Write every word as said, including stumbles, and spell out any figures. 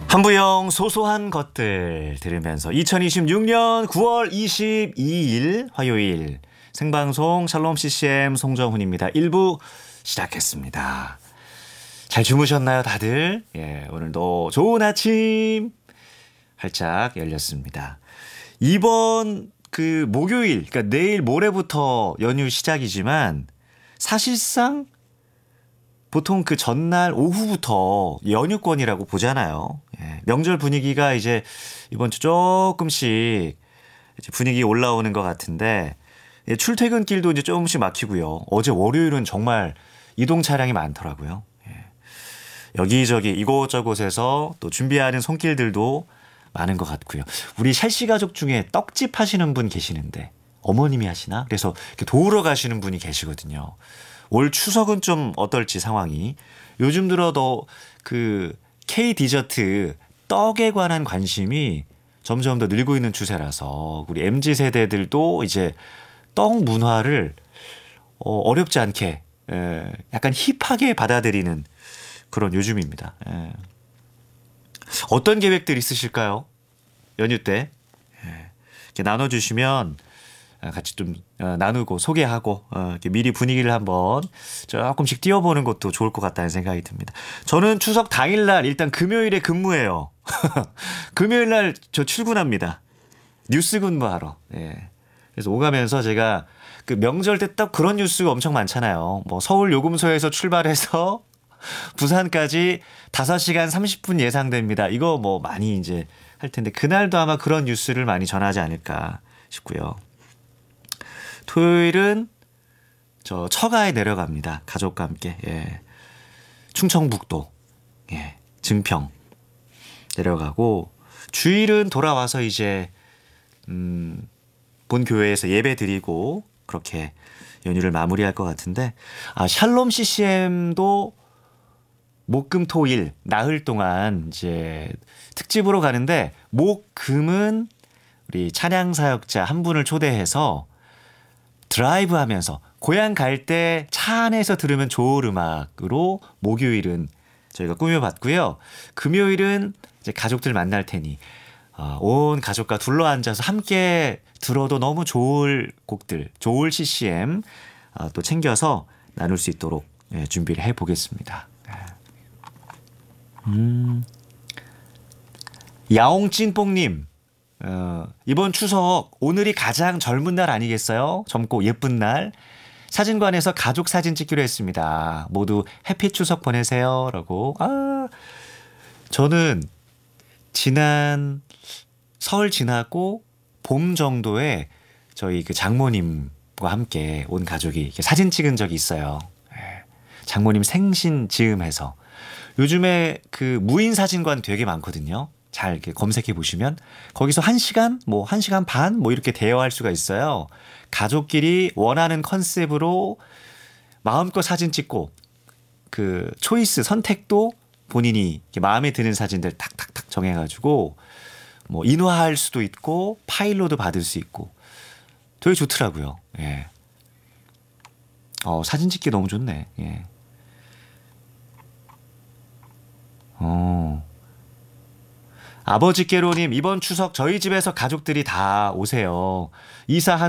한부영 소소한 것들 들으면서 이천이십육 년 구월 이십이일 화요일 생방송 샬롬 씨씨엠 송정훈입니다. 일 부 시작했습니다. 잘 주무셨나요 다들? 예, 오늘도 좋은 아침 활짝 열렸습니다. 이번 그 목요일, 그러니까 내일 모레부터 연휴 시작이지만 사실상 보통 그 전날 오후부터 연휴권이라고 보잖아요. 예, 명절 분위기가 이제 이번 주 조금씩 이제 분위기 올라오는 것 같은데 예, 출퇴근길도 이제 조금씩 막히고요. 어제 월요일은 정말 이동 차량이 많더라고요. 예, 여기저기 이곳저곳에서 또 준비하는 손길들도 많은 것 같고요. 우리 샬씨 가족 중에 떡집 하시는 분 계시는데 어머님이 하시나? 그래서 이렇게 도우러 가시는 분이 계시거든요. 올 추석은 좀 어떨지 상황이. 요즘 들어 더 그 K 디저트 떡에 관한 관심이 점점 더 늘고 있는 추세라서 우리 엠지 세대들도 이제 떡 문화를 어, 어렵지 않게 에, 약간 힙하게 받아들이는 그런 요즘입니다. 에. 어떤 계획들 있으실까요? 연휴 때 에, 이렇게 나눠주시면 같이 좀 나누고 소개하고 이렇게 미리 분위기를 한번 조금씩 띄워보는 것도 좋을 것 같다는 생각이 듭니다. 저는 추석 당일날 일단 금요일에 근무해요. 금요일날 저 출근합니다. 뉴스 근무하러. 예. 그래서 오가면서 제가 그 명절 때 딱 그런 뉴스가 엄청 많잖아요. 뭐 서울 요금소에서 출발해서 부산까지 다섯 시간 삼십 분 예상됩니다. 이거 뭐 많이 이제 할 텐데 그날도 아마 그런 뉴스를 많이 전하지 않을까 싶고요. 토요일은 저 처가에 내려갑니다. 가족과 함께. 예. 충청북도, 예. 증평 내려가고 주일은 돌아와서 이제 음, 본 교회에서 예배 드리고 그렇게 연휴를 마무리할 것 같은데 아 샬롬 씨씨엠도 목금토일 나흘 동안 이제 특집으로 가는데 목금은 우리 찬양 사역자 한 분을 초대해서 드라이브 하면서 고향 갈 때 차 안에서 들으면 좋을 음악으로 목요일은 저희가 꾸며봤고요. 금요일은 이제 가족들 만날 테니 어, 온 가족과 둘러 앉아서 함께 들어도 너무 좋을 곡들, 좋을 씨씨엠 어, 또 챙겨서 나눌 수 있도록 예, 준비를 해보겠습니다. 음. 야옹찐뽕님 어, 이번 추석 오늘이 가장 젊은 날 아니겠어요? 젊고 예쁜 날. 사진관에서 가족 사진 찍기로 했습니다. 모두 해피 추석 보내세요. 라고. 아, 저는 지난 설 지나고 봄 정도에 저희 그 장모님과 함께 온 가족이 이렇게 사진 찍은 적이 있어요. 장모님 생신 즈음해서. 요즘에 그 무인 사진관 되게 많거든요. 잘 이렇게 검색해 보시면 거기서 한 시간, 뭐 한 시간 반, 뭐 이렇게 대여할 수가 있어요. 가족끼리 원하는 컨셉으로 마음껏 사진 찍고 그 초이스 선택도 본인이 마음에 드는 사진들 탁탁탁 정해가지고 뭐 인화할 수도 있고 파일로도 받을 수 있고 되게 좋더라고요. 예. 어, 사진 찍기 너무 좋네. 예. 어. 아버지께로님 이번 추석 저희 집에서 가족들이 다 오세요. 이사